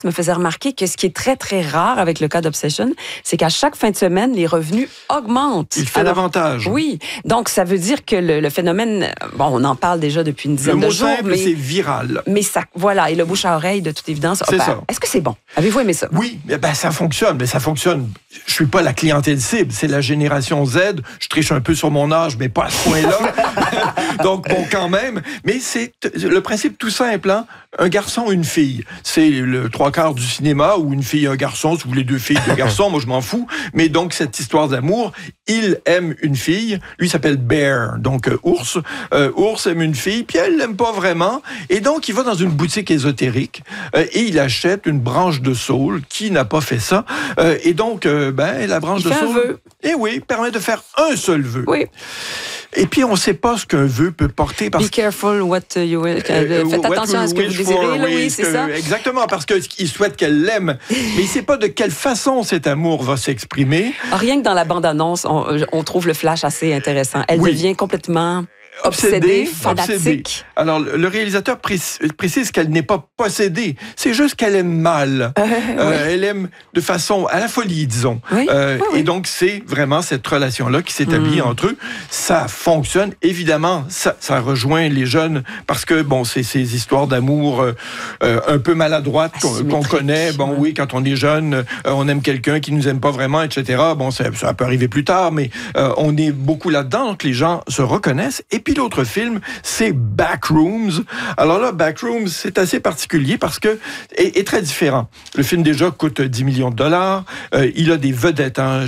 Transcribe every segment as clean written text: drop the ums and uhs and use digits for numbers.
me faisait remarquer que ce qui est très, très rare avec le cas d'Obsession, c'est qu'à chaque fin de semaine, les revenus augmentent. Il fait davantage. Oui. Donc, ça veut dire que le phénomène, bon, on en parle déjà depuis une dizaine de jours. Le mot simple, c'est viral. Mais ça, voilà, et le bouche à oreille, de toute évidence. C'est ça. Est-ce que c'est bon? Avez-vous aimé ça? Oui, ça fonctionne, mais ça fonctionne. Je suis pas la clientèle cible, c'est la génération Z. Je triche un peu sur mon âge, mais pas à ce point-là. Donc, bon, quand même. Mais c'est le principe tout simple, hein? Un garçon, une fille. C'est le 3/4 du cinéma, ou une fille, un garçon, si vous voulez 2 filles, 2 garçons, moi je m'en fous. Mais donc, cette histoire d'amour, il aime une fille, lui s'appelle Bear, donc ours. Ours aime une fille, puis elle l'aime pas vraiment. Et donc, il va dans une boutique ésotérique et il achète une branche de saule. Qui n'a pas fait ça? Et donc, la branche de saule... un vœu. Eh oui, permet de faire un seul vœu. Oui. Et puis, on ne sait pas ce qu'un vœu peut porter. Be careful what you will... Faites attention à ce que vous désirez, oui, c'est ça. Exactement, parce qu'il souhaite qu'elle l'aime. Mais il ne sait pas de quelle façon cet amour va s'exprimer. Rien que dans la bande-annonce, on trouve le flash assez intéressant. Elle devient complètement... obsédée, fanatique. Alors, le réalisateur précise qu'elle n'est pas possédée. C'est juste qu'elle aime mal. Oui. Elle aime de façon à la folie, disons. Oui. Et donc, c'est vraiment cette relation-là qui s'établit entre eux. Ça fonctionne. Évidemment, ça rejoint les jeunes parce que, bon, c'est ces histoires d'amour un peu maladroites qu'on connaît. Bon, oui, quand on est jeune, on aime quelqu'un qui nous aime pas vraiment, etc. Bon, ça peut arriver plus tard, mais on est beaucoup là-dedans. Donc, les gens se reconnaissent. Et puis l'autre film, c'est Backrooms. Alors là, Backrooms, c'est assez particulier parce que est très différent. Le film déjà coûte 10 millions de dollars. Il a des vedettes, hein,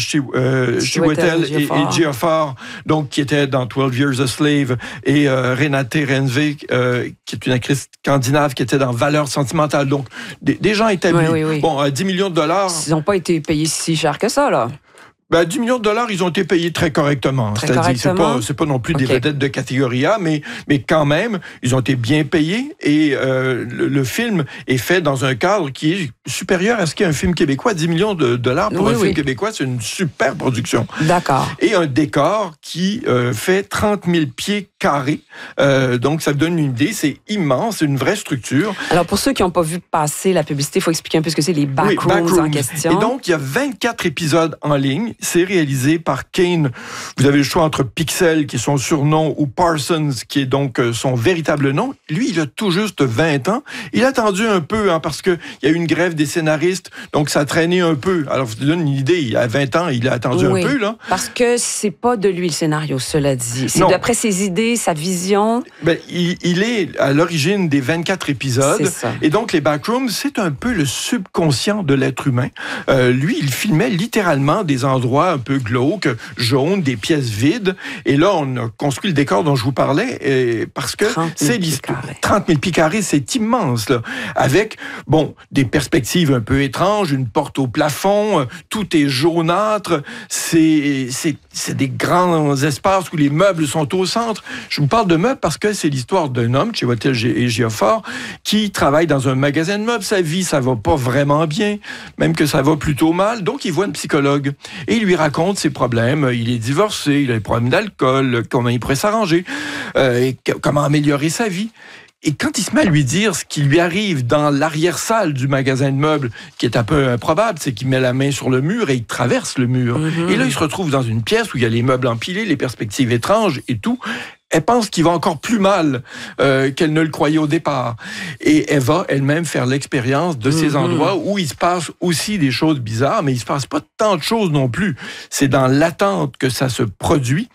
Chiwetel et Ejiofor, donc qui étaient dans 12 Years a Slave, et Renate Reinsve, qui est une actrice scandinave qui était dans Valeurs sentimentales. Donc des gens établis. Oui. Bon, à 10 millions de dollars. Ils n'ont pas été payés si cher que ça, là. 10 millions de dollars, ils ont été payés très correctement. C'est-à-dire, c'est pas non plus des vedettes de catégorie A, mais quand même, ils ont été bien payés et le film est fait dans un cadre qui est supérieur à ce qu'est un film québécois. 10 millions de dollars pour un film québécois, c'est une super production. D'accord. Et un décor qui fait 30 000 pieds carrés. Donc, ça donne une idée. C'est immense, c'est une vraie structure. Alors, pour ceux qui n'ont pas vu passer la publicité, il faut expliquer un peu ce que c'est les Backrooms en question. Et donc, il y a 24 épisodes en ligne. C'est réalisé par Kane. Vous avez le choix entre Pixel, qui est son surnom, ou Parsons, qui est donc son véritable nom. Lui, il a tout juste 20 ans. Il a attendu un peu, hein, parce qu'il y a eu une grève des scénaristes, donc ça a traîné un peu. Alors, je vous donne une idée, il a 20 ans, il a attendu un peu, là. Parce que c'est pas de lui le scénario, cela dit. C'est d'après ses idées, sa vision. Il est à l'origine des 24 épisodes. C'est ça. Et donc, les Backrooms, c'est un peu le subconscient de l'être humain. Lui, il filmait littéralement des endroits un peu glauques, jaunes, des pièces vides. Et là, on a construit le décor dont je vous parlais, parce que c'est l'histoire. 30 000 pieds carrés, c'est immense, là. Avec, des perspectives un peu étranges, une porte au plafond, tout est jaunâtre. C'est des grands espaces où les meubles sont au centre. Je vous parle de meubles parce que c'est l'histoire d'un homme, Chiwetel Ejiofor, qui travaille dans un magasin de meubles. Sa vie, ça va pas vraiment bien, même que ça va plutôt mal. Donc, il voit une psychologue et il lui raconte ses problèmes. Il est divorcé, il a des problèmes d'alcool, comment il pourrait s'arranger, et comment améliorer sa vie. Et quand il se met à lui dire ce qui lui arrive dans l'arrière-salle du magasin de meubles, qui est un peu improbable, c'est qu'il met la main sur le mur et il traverse le mur. Et là, il se retrouve dans une pièce où il y a les meubles empilés, les perspectives étranges et tout. Elle pense qu'il va encore plus mal qu'elle ne le croyait au départ. Et elle va elle-même faire l'expérience de ces endroits où il se passe aussi des choses bizarres, mais il se passe pas tant de choses non plus. C'est dans l'attente que ça se produit.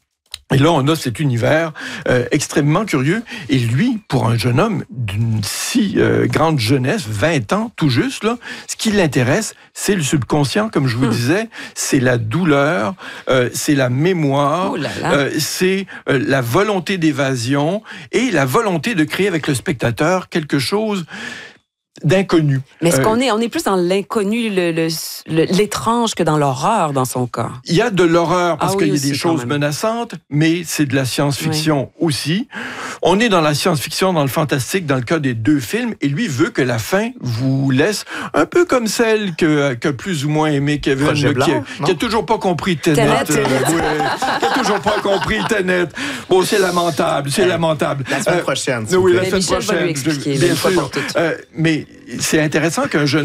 Et là, on a cet univers extrêmement curieux. Et lui, pour un jeune homme d'une si grande jeunesse, 20 ans tout juste, là, ce qui l'intéresse, c'est le subconscient, comme je vous disais, c'est la douleur, c'est la mémoire, c'est la volonté d'évasion et la volonté de créer avec le spectateur quelque chose d'inconnu. Mais est-ce qu'on est plus dans l'inconnu, l'étrange que dans l'horreur dans son cas? Il y a de l'horreur parce qu'il y a des choses menaçantes, mais c'est de la science-fiction aussi. On est dans la science-fiction, dans le fantastique, dans le cas des deux films, et lui veut que la fin vous laisse un peu comme celle que plus ou moins aimé Kevin, qui a toujours pas compris Tenet. Qui a toujours pas compris Tenet. Bon, c'est lamentable, c'est lamentable. La semaine prochaine. Oui, la semaine prochaine. Bien sûr. Mais c'est intéressant qu'un jeune